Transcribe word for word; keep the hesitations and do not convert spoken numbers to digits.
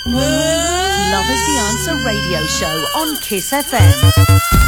Love is the Answer radio show on Kiss F M.